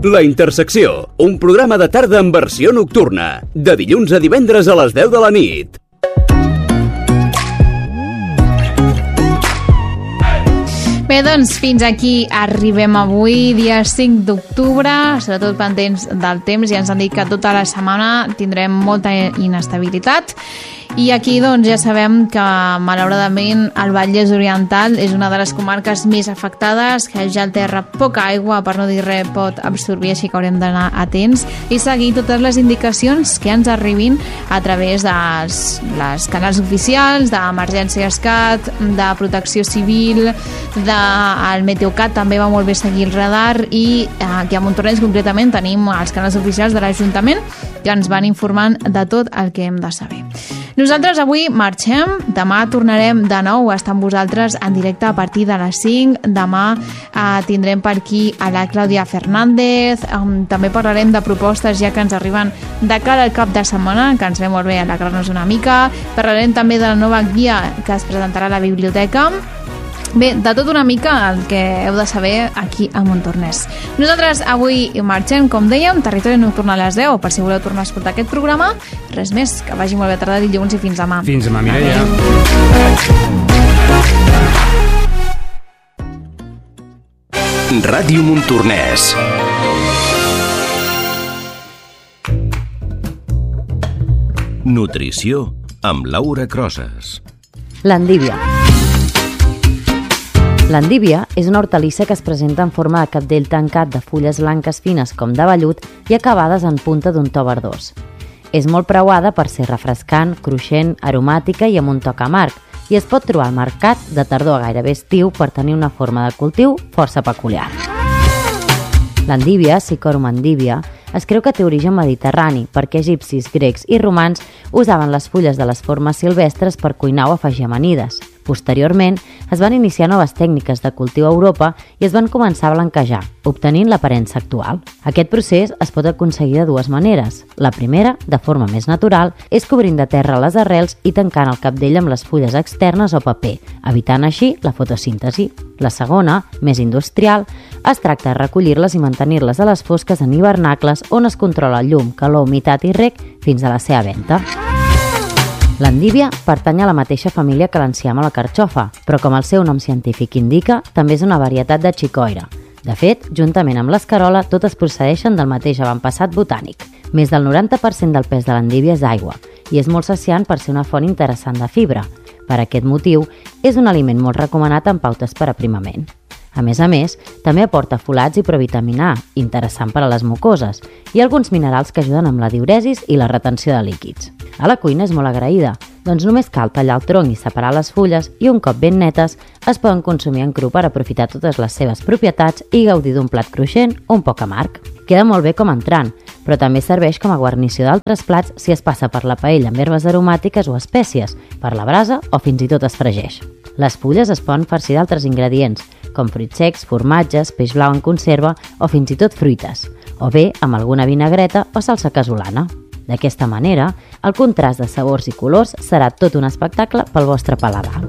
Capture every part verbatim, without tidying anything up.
La Intersecció, un programa de tarda en versió nocturna, de dilluns a divendres a les deu de la nit. Bé, doncs fins aquí arribem avui, dia cinc d'octubre, sobretot pendents del temps. Ja ens han dit que tota la setmana tindrem molta inestabilitat. I aquí doncs ja sabem que malauradament el Vallès Oriental és una de les comarques més afectades, que ja el terra poca aigua, per no dir res, pot absorbir, així que haurem d'anar atents i seguir totes les indicacions que ens arribin a través dels les canals oficials, d'Emergència ESCAT, de Protecció Civil, del Meteocat, també va molt bé seguir el radar, i aquí a Montornès concretament tenim els canals oficials de l'Ajuntament que ens van informant de tot el que hem de saber. Nosaltres avui marxem, demà tornarem de nou a estar amb vosaltres en directe a partir de les cinc. Demà eh, tindrem per aquí a la Clàudia Fernández, um, també parlarem de propostes ja que ens arriben de cara al cap de setmana, que ens ve molt bé alegrar-nos una mica. Parlarem també de la nova guia que es presentarà a la biblioteca. Bé, de tot una mica el que heu de saber aquí a Montornès. Nosaltres avui marxem, com dèiem, Territori Nocturn a les deu, per si voleu tornar a escoltar aquest programa. Res més, que vagi molt bé tarda dilluns i fins demà. Fins demà, Mireia. Ràdio Montornès. Nutrició amb Laura Crosas. L'endívia. L'endívia és una hortalissa que es presenta en forma de capdell tancat de fulles blanques fines com de vellut i acabades en punta d'un to verdós. És molt preuada per ser refrescant, cruixent, aromàtica i amb un toc amarg, i es pot trobar al mercat de tardor a gairebé estiu per tenir una forma de cultiu força peculiar. L'endívia, Cicorum endívia, es creu que té origen mediterrani perquè egipcis, grecs i romans usaven les fulles de les formes silvestres per cuinar o afegir amanides. Posteriorment, es van iniciar noves tècniques de cultiu a Europa i es van començar a blanquejar, obtenint l'aparença actual. Aquest procés es pot aconseguir de dues maneres. La primera, de forma més natural, és cobrint de terra les arrels i tancant el capdell amb les fulles externes o paper, evitant així la fotosíntesi. La segona, més industrial, es tracta de recollir-les i mantenir-les a les fosques en hivernacles on es controla el llum, calor, humitat i reg fins a la seva venta. L'endívia pertany a la mateixa família que l'enciam o la carxofa, però com el seu nom científic indica, també és una varietat de xicoira. De fet, juntament amb l'escarola, totes procedeixen del mateix avantpassat botànic. Més del noranta per cent del pes de l'endívia és aigua i és molt saciant per ser una font interessant de fibra. Per aquest motiu, és un aliment molt recomanat en pautes per aprimament. A més a més, també aporta folats i provitamina A, interessant per a les mucoses, i alguns minerals que ajuden amb la diuresis i la retenció de líquids. A la cuina és molt agraïda, doncs només cal tallar el tronc i separar les fulles i un cop ben netes es poden consumir en cru per aprofitar totes les seves propietats i gaudir d'un plat cruixent o un poc amarg. Queda molt bé com a entrant, però també serveix com a guarnició d'altres plats si es passa per la paella amb herbes aromàtiques o espècies, per la brasa o fins i tot es fregeix. Les fulles es poden farcir d'altres ingredients, com fruits secs, formatges, peix blau en conserva o fins i tot fruites, o bé amb alguna vinagreta o salsa casolana. D'aquesta manera, el contrast de sabors i colors serà tot un espectacle pel vostre paladar.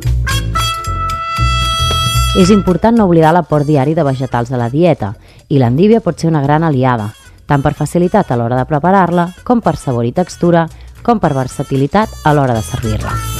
És important no oblidar l'aport diari de vegetals a la dieta, i l'endívia pot ser una gran aliada, tant per facilitat a l'hora de preparar-la, com per sabor i textura, com per versatilitat a l'hora de servir-la.